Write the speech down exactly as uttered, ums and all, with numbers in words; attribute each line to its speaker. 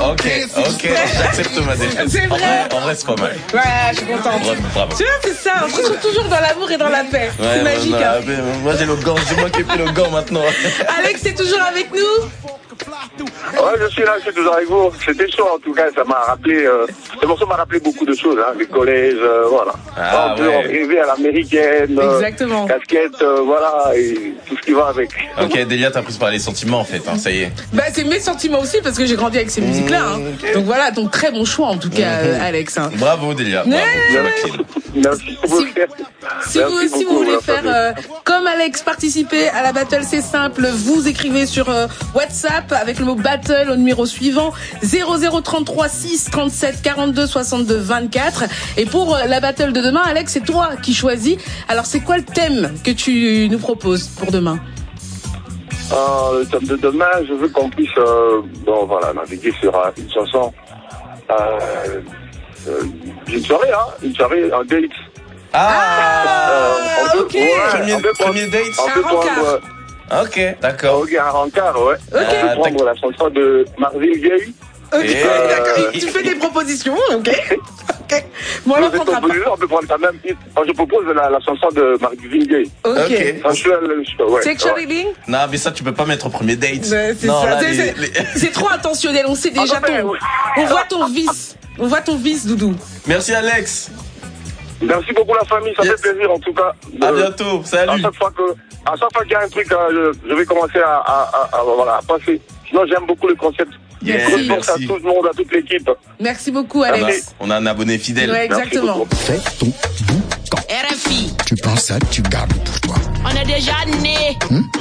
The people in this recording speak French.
Speaker 1: Ok, ok, j'accepte ma défaite.
Speaker 2: C'est
Speaker 1: En
Speaker 2: vrai.
Speaker 1: vrai, en vrai, c'est pas mal.
Speaker 2: Ouais, je suis contente.
Speaker 1: Bravo, bravo.
Speaker 2: Tu vois, c'est ça. On se retrouve toujours dans l'amour et dans la paix.
Speaker 1: Ouais,
Speaker 2: C'est magique.
Speaker 1: non,
Speaker 2: Hein.
Speaker 1: mais moi j'ai le gant, c'est moi qui ai pris le gant maintenant.
Speaker 2: Alex, t'es toujours avec nous?
Speaker 3: Ouais, je suis là, je suis toujours avec vous. C'était chaud en tout cas, ça m'a rappelé, euh, ce morceau m'a rappelé beaucoup de choses, hein, les collèges, euh, voilà.
Speaker 1: Ah,
Speaker 3: on peut
Speaker 1: ouais.
Speaker 3: rêver à l'américaine, euh,
Speaker 2: Exactement.
Speaker 3: casquette, euh, voilà, et tout ce qui va avec.
Speaker 1: Ok, Delia, t'as pris par les sentiments en fait, hein, ça y est.
Speaker 2: Bah, c'est mes sentiments aussi parce que j'ai grandi avec ces musiques-là. Hein.
Speaker 1: Mmh, okay.
Speaker 2: Donc voilà, donc très bon choix en tout cas,
Speaker 1: Mmh.
Speaker 2: euh, Alex. Hein.
Speaker 1: Bravo Delia, bravo.
Speaker 2: Ouais.
Speaker 1: Jacqueline.
Speaker 3: Merci beaucoup.
Speaker 2: Si vous aussi vous voulez faire euh, comme Alex, participer à la battle, c'est simple. Vous écrivez sur euh, WhatsApp avec le mot battle au numéro suivant zéro zéro trente-trois six trente-sept quarante-deux soixante-deux vingt-quatre. Et pour euh, la battle de demain, Alex, c'est toi qui choisis. Alors c'est quoi le thème que tu nous proposes pour demain?
Speaker 3: Euh, le thème de demain, je veux qu'on puisse, euh, bon voilà, naviguer sur euh, une chanson, euh, euh, une soirée, hein, une soirée, un date.
Speaker 1: Ah,
Speaker 3: Euh, on peut-
Speaker 2: ok.
Speaker 3: ouais,
Speaker 1: Premier-
Speaker 3: on peut prendre-
Speaker 1: premier date.
Speaker 3: On peut
Speaker 2: Un rencard.
Speaker 3: prendre, euh,
Speaker 1: Ok, d'accord.
Speaker 3: ok, un rencard, ouais.
Speaker 2: Ok.
Speaker 3: On peut
Speaker 1: Ah,
Speaker 3: prendre la chanson de Marvin Gaye.
Speaker 2: Ok,
Speaker 1: Et-
Speaker 2: d'accord. Tu fais des propositions, ok. Ok. Bon, alors,
Speaker 3: Je
Speaker 2: on prendra pas.
Speaker 3: propose- on peut prendre quand même, moi, je propose la, la chanson de Marvin Gaye.
Speaker 2: Ok.
Speaker 1: Ok.
Speaker 3: Sensuel, ouais.
Speaker 2: Sexual
Speaker 3: ouais.
Speaker 2: healing?
Speaker 1: Non, mais ça, tu peux pas mettre au premier date.
Speaker 2: Ouais, c'est
Speaker 1: non,
Speaker 2: ça.
Speaker 1: là,
Speaker 2: C'est-
Speaker 1: les-
Speaker 2: c'est-
Speaker 1: les-
Speaker 2: C'est trop intentionnel. On sait déjà
Speaker 3: Ah, non, mais
Speaker 2: ton.
Speaker 3: oui.
Speaker 2: On voit ton vice. On voit ton vice, Doudou.
Speaker 1: Merci Alex.
Speaker 3: Merci beaucoup la famille, ça
Speaker 1: Yes.
Speaker 3: fait plaisir en tout cas.
Speaker 1: À
Speaker 3: De-
Speaker 1: bientôt.
Speaker 3: À
Speaker 1: Salut.
Speaker 3: chaque fois que, à chaque fois qu'il y a un truc, euh, je, je vais commencer à, à, à, à, voilà, à passer. Sinon, j'aime beaucoup le concept.
Speaker 1: Yeah,
Speaker 2: Merci.
Speaker 3: Je pense à
Speaker 1: merci.
Speaker 3: tout le monde, à toute l'équipe.
Speaker 2: Merci beaucoup,
Speaker 1: On a,
Speaker 2: Alex.
Speaker 1: on a un abonné fidèle.
Speaker 2: Ouais,
Speaker 3: Merci
Speaker 2: exactement.
Speaker 3: beaucoup.
Speaker 4: Fais ton boucan.
Speaker 5: R F I,
Speaker 4: Tu prends ça, tu gardes pour toi.
Speaker 5: on est déjà né.